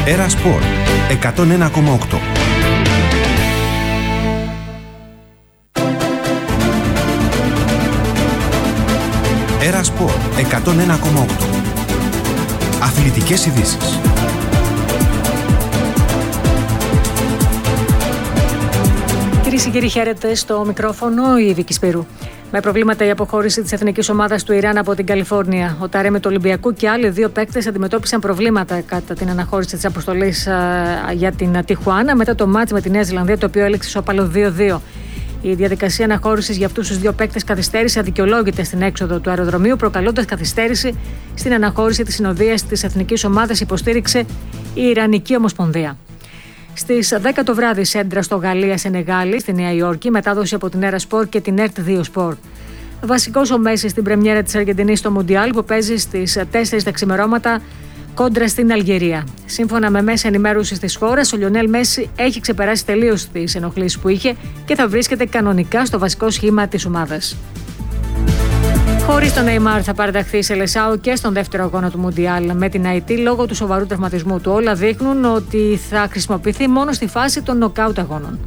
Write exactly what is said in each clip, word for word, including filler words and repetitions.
Έρα Σπορ εκατόν ένα κόμμα οκτώ. Έρα Σπορ εκατόν ένα κόμμα οκτώ. Αθλητικές ειδήσεις. Κυρίες και κύριοι, χαίρετε, στο μικρόφωνο η Βίκη Σπύρου. Με προβλήματα η αποχώρηση της εθνικής ομάδας του Ιράν από την Καλιφόρνια. Ο Ταρέμι του Ολυμπιακού και άλλοι δύο παίκτες αντιμετώπισαν προβλήματα κατά την αναχώρηση της αποστολής α, για την Τιχουάνα μετά το μάτς με τη Νέα Ζηλανδία, το οποίο έληξε ισόπαλο δύο δύο. Η διαδικασία αναχώρησης για αυτούς τους δύο παίκτες καθυστέρησε αδικαιολόγητα στην έξοδο του αεροδρομίου, προκαλώντας καθυστέρηση στην αναχώρηση της συνοδείας της εθνικής ομάδας, υποστήριξε η Ιρανική Ομοσπονδία. Στις δέκα το βράδυ, σέντρα στο Γαλλία-Σενεγάλη, στη Νέα Υόρκη, μετάδοση από την Έρα Σπορ και την ΕΡΤ δύο Σπορ. Βασικός ο Μέση στην πρεμιέρα της Αργεντινής στο Μουντιάλ, που παίζει στις τέσσερις τα ξημερώματα κόντρα στην Αλγερία. Σύμφωνα με μέσα ενημέρωσης της χώρας, ο Λιονέλ Μέση έχει ξεπεράσει τελείως τις ενοχλήσεις που είχε και θα βρίσκεται κανονικά στο βασικό σχήμα της ομάδας. Χωρίς τον Νεϊμάρ θα παραταχθεί σε Λεσάο και στον δεύτερο αγώνα του Μουντιάλ με την Αϊτή λόγω του σοβαρού τραυματισμού του. Όλα δείχνουν ότι θα χρησιμοποιηθεί μόνο στη φάση των νοκάουτ αγώνων.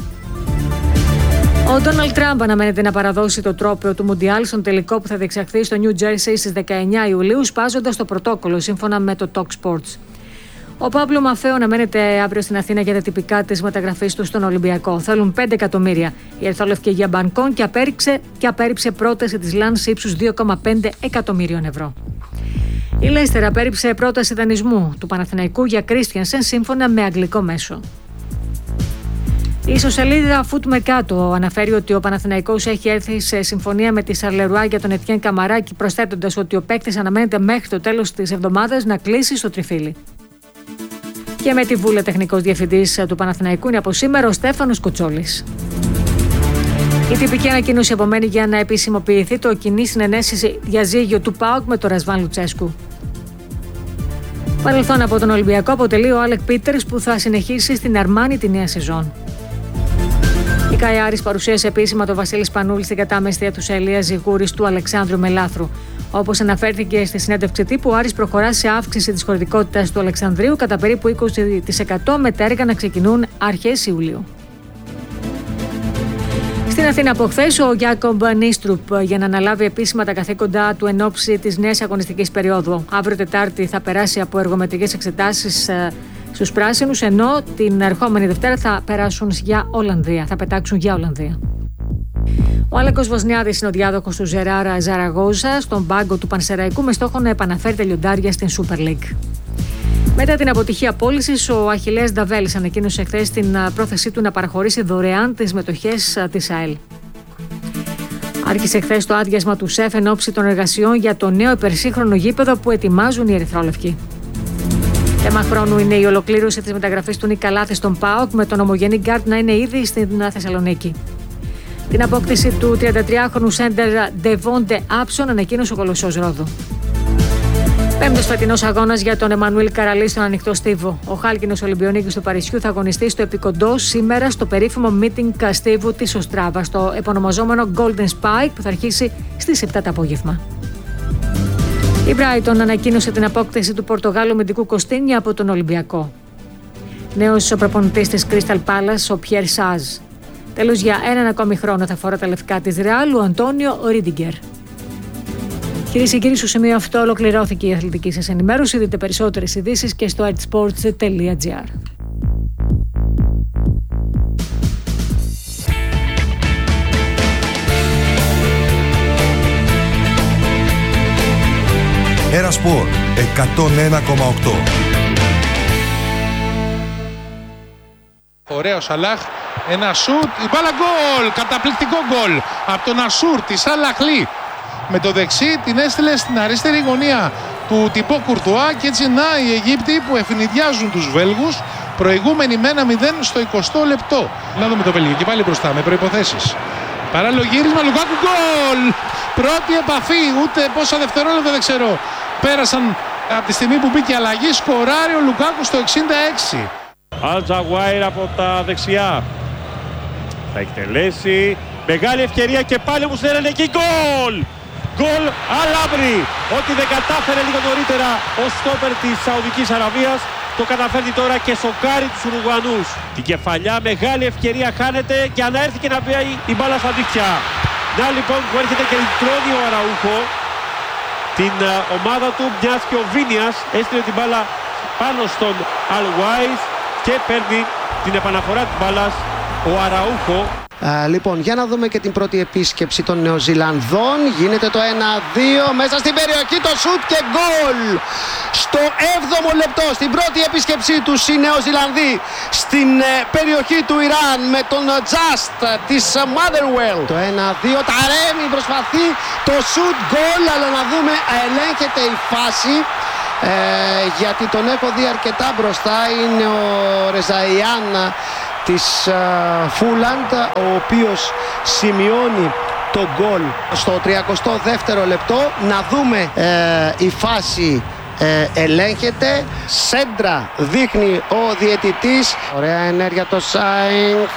Ο Ντόναλντ Τραμπ αναμένεται να παραδώσει το τρόπαιο του Μουντιάλ στον τελικό που θα διεξαχθεί στο Νιου Τζέρσεϊ στις δεκαεννιά Ιουλίου, σπάζοντας το πρωτόκολλο σύμφωνα με το Talk Sports. Ο Παύλο Μαφέο αναμένεται αύριο στην Αθήνα για τα τυπικά της μεταγραφής του στον Ολυμπιακό. Θέλουν πέντε εκατομμύρια. Η ερθόλευκη για μπανκόν και απέρριψε, και απέρριψε πρόταση της Λανς ύψους δύο κόμμα πέντε εκατομμύριων ευρώ. Η Λέστερ απέρριψε πρόταση δανεισμού του Παναθηναϊκού για Κρίστιανσεν σύμφωνα με αγγλικό μέσο. Η ισοσελίδα Foot Mercato αναφέρει ότι ο Παναθηναϊκός έχει έρθει σε συμφωνία με τη Σαρλερουά για τον Ετιέν Καμαράκη, προσθέτοντας ότι ο παίκτης αναμένεται μέχρι το τέλος της εβδομάδας να κλείσει στο τριφύλι. Και με τη Βούλα, τεχνικός διευθυντής του Παναθηναϊκού είναι από σήμερα ο Στέφανος Κοτσόλης. Η τυπική ανακοίνωση απομένει για να επισημοποιηθεί το κοινή συνενέσεις διαζύγιο του ΠΑΟΚ με τον Ρασβάν Λουτσέσκου. Παρελθόν από τον Ολυμπιακό αποτελεί ο Άλεκ Πίτερς, που θα συνεχίσει στην Αρμάνι τη νέα σεζόν. Η ΚΑΕ Άρης παρουσίασε επίσημα τον Βασίλη Σπανούλη στην κατάμεστη του Ελία Ζιγούρης του Αλεξάνδρου Μελάθρου. Όπως αναφέρθηκε στη συνέντευξη τύπου, ο Άρης προχωρά σε αύξηση της χωρητικότητας του Αλεξανδρίου κατά περίπου είκοσι τοις εκατό, με τα έργα να ξεκινούν αρχές Ιουλίου. Στην Αθήνα από χθες, ο Γιάκομπ Νίστρουπ για να αναλάβει επίσημα τα καθήκοντά του εν ώψη της νέας αγωνιστικής περίοδου. Αύριο Τετάρτη θα περάσει από εργομετρικές εξετάσεις στους πράσινους, ενώ την ερχόμενη Δευτέρα θα περάσουν για Ολλανδία, θα πετάξουν για Ολλανδία. Ο Άλεκος Βοσνιάδης είναι ο διάδοχος του Ζεράρα Ζαραγόζα στον πάγκο του Πανσεραϊκού, με στόχο να επαναφέρει τα λιοντάρια στην Super League. Μετά την αποτυχία πώλησης, ο Αχιλλέας Νταβέλης ανακοίνωσε χθες την πρόθεσή του να παραχωρήσει δωρεάν τις μετοχές της ΑΕΛ. Άρχισε χθες το άδειασμα του ΣΕΦ εν ώψη των εργασιών για το νέο υπερσύγχρονο γήπεδο που ετοιμάζουν οι ερυθρόλευκοι. Θέμα χρόνου είναι η ολοκλήρωση της μεταγραφής του Νίκα Λάθη στον ΠΑΟΚ, με τον ομογενή γκάρτ να είναι ήδη στην Θεσσαλονίκη. Την απόκτηση του τριαντατριάχρονου σέντερ Ντεβόντε Άψον ανακοίνωσε ο Κολοσσός Ρόδου. Πέμπτος φετινός αγώνας για τον Εμμανουήλ Καραλή στον ανοιχτό στίβο. Ο χάλκινος Ολυμπιονίκης του Παρισιού θα αγωνιστεί στο επικοντό σήμερα στο περίφημο meeting στίβου της Οστράβα, στο επωνομαζόμενο Golden Spike, που θα αρχίσει στις επτά το απόγευμα. Η Brighton ανακοίνωσε την απόκτηση του Πορτογάλου μυντικού Κωστίνια από τον Ολυμπιακό. Νέος ο προπονητής της Crystal Palace, ο Πιέρ Σάζ. Τέλος, για έναν ακόμη χρόνο θα φορά τα λευκά της Ρεάλ ο Αντώνιο Ρίντιγκερ. Κυρίες και κύριοι, στο σημείο αυτό ολοκληρώθηκε η αθλητική σας ενημέρωση. Δείτε περισσότερες ειδήσεις και στο άι τι σπορτς τελεία τζι άρ. Έρα Σπορ εκατόν ένα κόμμα οκτώ. Ωραίο Σαλάχ, ένα σουτ, η μπάλα γκολ, καταπληκτικό γκολ από τον Ασούρ της Αλαχλή. Με το δεξί την έστειλε στην αριστερή γωνία του Τιμπό Κουρτουά και έτσι να οι Αιγύπτιοι που ευνηδιάζουν τους Βέλγους, προηγούμενοι με ένα μηδέν στο εικοστό λεπτό. Να δούμε το Βέλγιο και πάλι μπροστά με προϋποθέσεις. Παράλληλο γύρισμα, Λουκάκου, γκολ! Πρώτη επαφή, ούτε πόσα δευτερόλεπτα δεν ξέρω. Πέρασαν από τη στιγμή που μπήκε αλλαγή, σκοράρει ο Λουκάκου στο εξήντα έξι. Αλτζαγουάιρ από τα δεξιά. Θα εκτελέσει. Μεγάλη ευκαιρία και πάλι όμως δεν είναι εκεί. Γκολ! Γκολ Αλάμπρι. Ό,τι δεν κατάφερε λίγο νωρίτερα ο στόπερ της Σαουδικής Αραβίας, Το καταφέρνει τώρα και σοκάρει τους Ουρουγουανούς. Την κεφαλιά, μεγάλη ευκαιρία χάνεται και αναέρθει και να πιάει η μπάλα στα δίχτυα. Να λοιπόν που έρχεται και τρώνει ο Αραούχο την uh, ομάδα του, μιας και ο Βίνιας έστειλε την μπάλα πάνω στον Αλουάις και παίρνει την επαναφορά της μπάλας ο Αραούχο. Α, λοιπόν, για να δούμε και την πρώτη επίσκεψη των Νεοζηλανδών. Γίνεται το ένα δύο μέσα στην περιοχή, το σουτ και γκολ στο έβδομο λεπτό. Στην πρώτη επίσκεψή τους οι Νεοζηλανδοί στην ε, περιοχή του Ιράν με τον Just της Motherwell. Το ένα δύο, Ταρέμι προσπαθεί το σουτ γκολ, αλλά να δούμε, ελέγχεται η φάση. Ε, γιατί τον έχω δει αρκετά μπροστά. Είναι ο Ρεζαϊάν της Φούλαντ, uh, ο οποίος σημειώνει το γκολ στο τριακοστό δεύτερο λεπτό. Να δούμε, ε, η φάση ε, ελέγχεται, σέντρα δείχνει ο διαιτητής. Ωραία ενέργεια το Σάινγκ,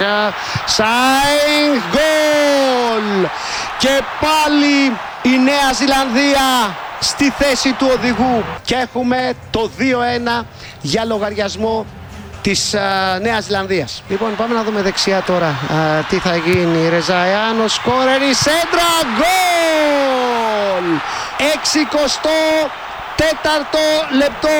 Σάινγκ, γκολ! Και πάλι η Νέα Ζηλανδία στη θέση του οδηγού και έχουμε το δύο ένα για λογαριασμό της uh, Νέας Ζηλανδίας. Λοιπόν, πάμε να δούμε δεξιά τώρα uh, τι θα γίνει. Ρεζαϊάν, ο σκόρερ, η σέντρα, γκολ! εξηκοστό τέταρτο λεπτό.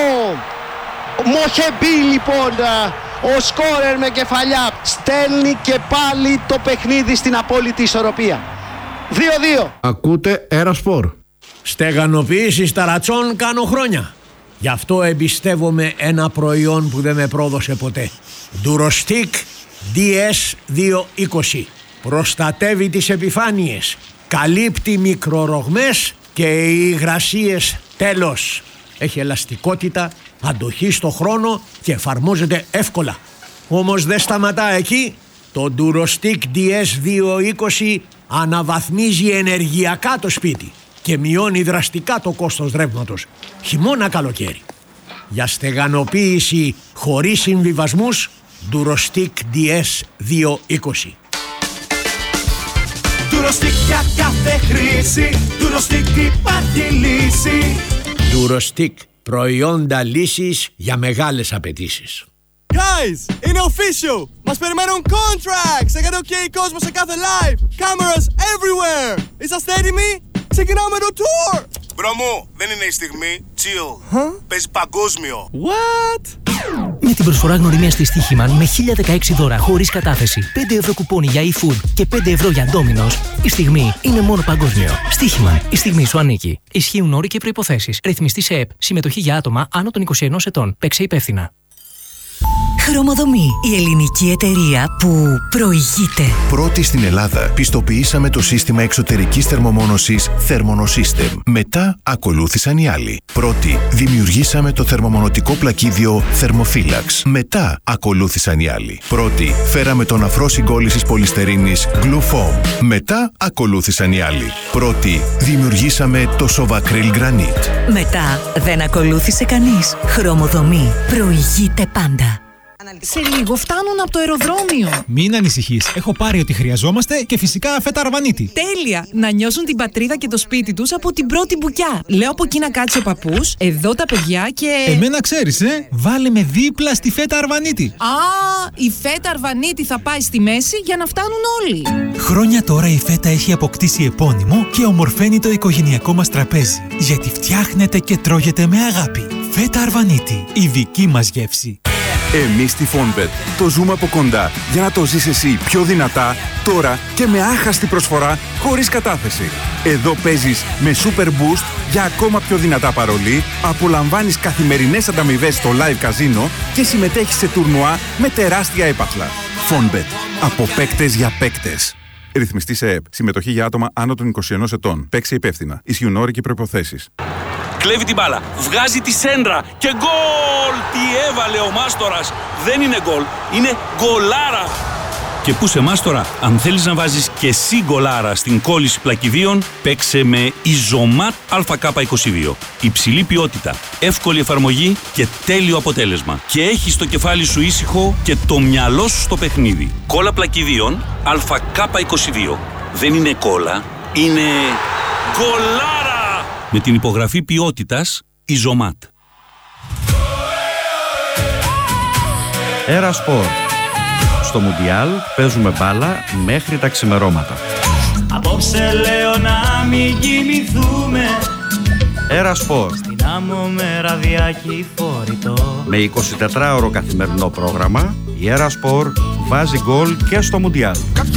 Μοχεμπή λοιπόν, uh, ο σκόρερ με κεφαλιά, στέλνει και πάλι το παιχνίδι στην απόλυτη ισορροπία. δύο δύο. Ακούτε Ερασπορ. Στεγανοποίηση ταρατσών κάνω χρόνια. Γι' αυτό εμπιστεύομαι ένα προϊόν που δεν με πρόδωσε ποτέ. Durostic ντι ες διακόσια είκοσι. Προστατεύει τις επιφάνειες, καλύπτει μικρορογμές και οι υγρασίες τέλος. Έχει ελαστικότητα, αντοχή στο χρόνο και εφαρμόζεται εύκολα. Όμως δεν σταματά εκεί. Το Durostic ντι ες διακόσια είκοσι αναβαθμίζει ενεργειακά το σπίτι και μειώνει δραστικά το κόστος ρεύματος, χειμώνα καλοκαίρι. Για στεγανοποίηση χωρίς συμβιβασμούς, Durostic ντι ες διακόσια είκοσι. Durostic για κάθε χρήση, Durostic υπάρχει λύση. Durostic, προϊόντα λύσης για μεγάλες απαιτήσεις. Guys, είναι official! Μας περιμένουν contracts! Έκανε ok κόσμο σε κάθε live! Cameras everywhere! Είσαστε έτοιμοι? Ξεκινάμε το tour! Μπρο μου, δεν είναι η στιγμή. Chill. Huh? Παίζει παγκόσμιο. What? Με την προσφορά γνωριμίας της Στοίχημαν με χίλια δεκαέξι δώρα χωρίς κατάθεση, πέντε ευρώ κουπόνι για e-food και πέντε ευρώ για Domino's, η στιγμή είναι μόνο παγκόσμιο. Στοίχημαν, η στιγμή σου ανήκει. Ισχύουν όροι και προϋποθέσεις. Ρυθμιστή σε ΕΠ. Συμμετοχή για άτομα άνω των είκοσι ενός ετών. Παίξε υπεύθυνα. Χρωμοδομή, η ελληνική εταιρεία που προηγείται. Πρώτη στην Ελλάδα πιστοποιήσαμε το σύστημα εξωτερικής θερμομόνωσης Thermonosystem. Μετά ακολούθησαν οι άλλοι. Πρώτη δημιουργήσαμε το θερμομονωτικό πλακίδιο Thermophilax. Μετά ακολούθησαν οι άλλοι. Πρώτη φέραμε τον αφρό συγκόλλησης πολυστερίνης Glufoam. Μετά ακολούθησαν οι άλλοι. Πρώτη δημιουργήσαμε το Sovacryl Granite. Μετά δεν ακολούθησε κανείς. Χρωμοδομή, προηγείται πάντα. Σε λίγο φτάνουν από το αεροδρόμιο. Μην ανησυχείς. Έχω πάρει ό,τι χρειαζόμαστε και φυσικά φέτα αρβανίτη. Τέλεια! Να νιώσουν την πατρίδα και το σπίτι τους από την πρώτη μπουκιά. Λέω από εκεί να κάτσει ο παππούς, εδώ τα παιδιά και. Εμένα ξέρεις, ε! Βάλε με δίπλα στη φέτα αρβανίτη. Α, η φέτα αρβανίτη θα πάει στη μέση για να φτάνουν όλοι. Χρόνια τώρα η φέτα έχει αποκτήσει επώνυμο και ομορφαίνει το οικογενειακό μας τραπέζι. Γιατί φτιάχνεται και τρώγεται με αγάπη. Φέτα αρβανίτη, η δική μας γεύση. Εμείς στη Fonbet το ζούμε από κοντά για να το ζεις εσύ πιο δυνατά, τώρα και με άχαστη προσφορά χωρίς κατάθεση. Εδώ παίζεις με Super Boost για ακόμα πιο δυνατά παρολί, απολαμβάνεις καθημερινές ανταμοιβές στο live καζίνο και συμμετέχεις σε τουρνουά με τεράστια έπαθλα. Fonbet. Από παίκτες για παίκτες. Ρυθμιστή σε ΕΠ. Συμμετοχή για άτομα άνω των είκοσι ενός ετών. Παίξε υπεύθυνα. Ισχύουν όροι και προϋποθέσεις. Κλέβει την μπάλα, βγάζει τη σέντρα και γκολ! Τι έβαλε ο Μάστορας! Δεν είναι γκολ, είναι γκολάρα! Και πού σε Μάστορα, αν θέλεις να βάζεις και εσύ γκολάρα στην κόλληση πλακιδίων, παίξε με Ιζωμάτ Α Κ είκοσι δύο. Υψηλή ποιότητα, εύκολη εφαρμογή και τέλειο αποτέλεσμα. Και έχεις το κεφάλι σου ήσυχο και το μυαλό σου στο παιχνίδι. Κόλλα πλακιδίων Α Κ είκοσι δύο. Δεν είναι κόλλα, είναι γκολάρα! Με την υπογραφή ποιότητας Ιζωμάτ. Ερασπορ. Στο Μουντιάλ παίζουμε μπάλα μέχρι τα ξημερώματα. Απόψε λέω να μην κοιμηθούμε. Ερασπορ. Στην άμμο με ραδιάκι φορητό. Με εικοσιτετράωρο καθημερινό πρόγραμμα, η Ερασπορ βάζει γκολ και στο Μουντιάλ.